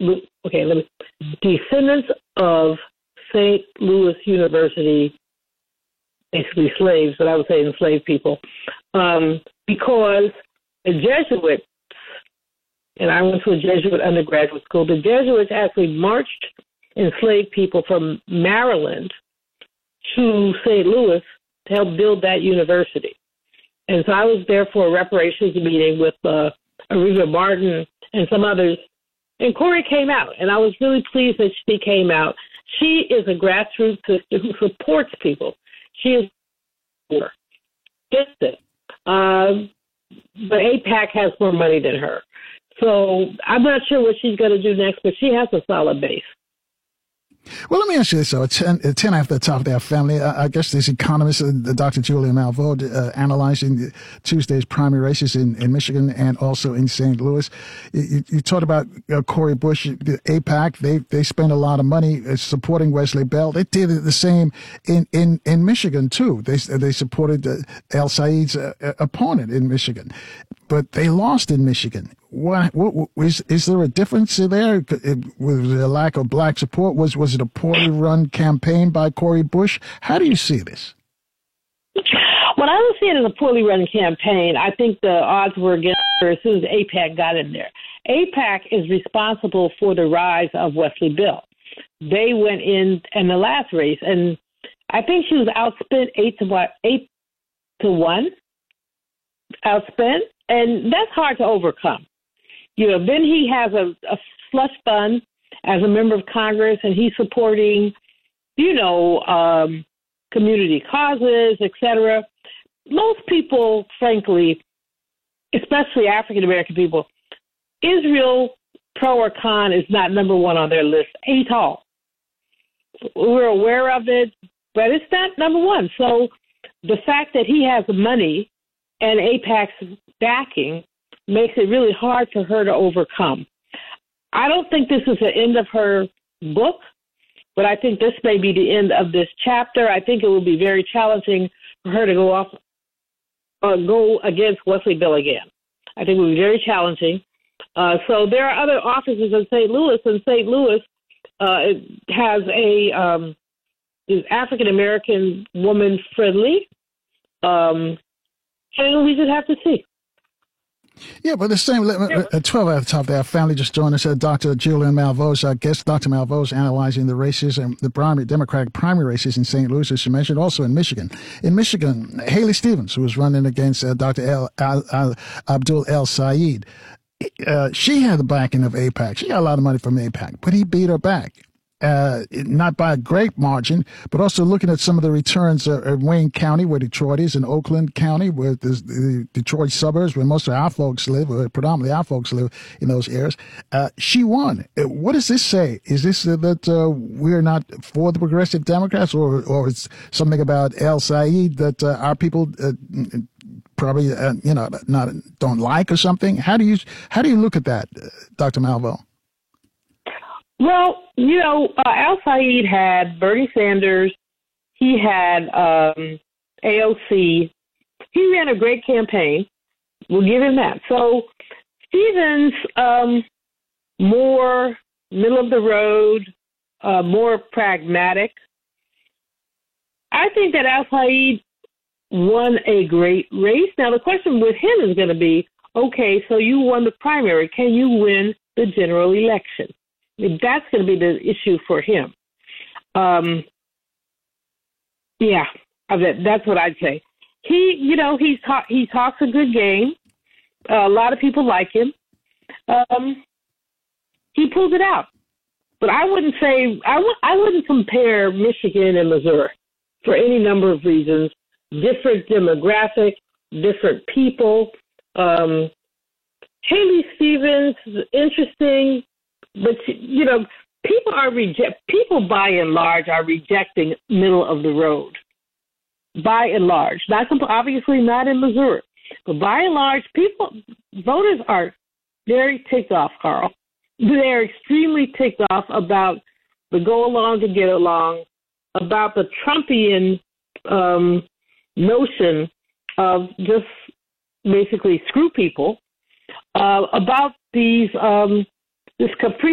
descendants of St. Louis University, basically slaves, but I would say enslaved people, because the Jesuits, and I went to a Jesuit undergraduate school, the Jesuits actually marched enslaved people from Maryland to St. Louis to help build that university. And so I was there for a reparations meeting with Areva Martin and some others, and Corey came out, and I was really pleased that she came out. She is a grassroots sister who supports people. She is distant. But AIPAC has more money than her. So I'm not sure what she's going to do next, but she has a solid base. Well, let me ask you this, though. 10 after the top of their family, I guess this economist, Dr. Julia Malveaux, analyzing Tuesday's primary races in Michigan and also in St. Louis. You talked about Cori Bush, the AIPAC. They spent a lot of money supporting Wesley Bell. They did the same in Michigan, too. They supported El Said's opponent in Michigan. But they lost in Michigan. Is there a difference there with the lack of black support? Was it a poorly run campaign by Cori Bush? How do you see this? Well, I don't see it as a poorly run campaign. I think the odds were against her as soon as AIPAC got in there. AIPAC is responsible for the rise of Wesley Bell. They went in the last race, and I think she was outspent 8-1. Outspent, and that's hard to overcome. Then he has a slush fund as a member of Congress, and he's supporting, community causes, etc. Most people, frankly, especially African-American people, Israel, pro or con, is not number one on their list at all. We're aware of it, but it's not number one. So the fact that he has money and AIPAC's backing makes it really hard for her to overcome. I don't think this is the end of her book, but I think this may be the end of this chapter. I think it will be very challenging for her to go against Wesley Bell again. I think it will be very challenging. So there are other offices in St. Louis, and St. Louis has a African-American woman friendly, and we just have to see. Yeah, but the same 12 at the top of that family just joined us. Dr. Julian Malveaux, I guess Dr. Malveaux analyzing the races and the Democratic primary races in St. Louis, as you mentioned, also in Michigan. In Michigan, Haley Stevens, who was running against Dr. Abdul El Said, she had the backing of AIPAC. She got a lot of money from AIPAC, but he beat her back. Not by a great margin, but also looking at some of the returns in Wayne County, where Detroit is, in Oakland County, where the Detroit suburbs, where most of our folks live, or predominantly our folks live in those areas. She won. What does this say? Is this that we're not for the progressive Democrats, or it's something about El Said that our people probably don't like, or something? How do you look at that, Dr. Malveaux? Well, Al Said had Bernie Sanders. He had AOC. He ran a great campaign. We'll give him that. So Stevens, more middle of the road, more pragmatic. I think that Al Said won a great race. Now, the question with him is going to be, okay, so you won the primary. Can you win the general election? That's going to be the issue for him. That's what I'd say. He talks a good game. A lot of people like him. He pulls it out. But I wouldn't say I wouldn't compare Michigan and Missouri for any number of reasons. Different demographic, different people. Haley Stevens is interesting. But, people by and large are rejecting middle of the road. By and large. Obviously not in Missouri. But by and large, voters are very ticked off, Carl. They're extremely ticked off about the go along to get along, about the Trumpian notion of just basically screw people, about this caprice